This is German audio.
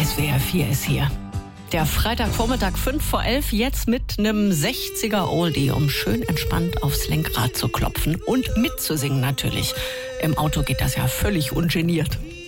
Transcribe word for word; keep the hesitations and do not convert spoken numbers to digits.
S W R vier ist hier. Der Freitagvormittag fünf vor elf, jetzt mit einem sechziger Oldie, um schön entspannt aufs Lenkrad zu klopfen und mitzusingen natürlich. Im Auto geht das ja völlig ungeniert.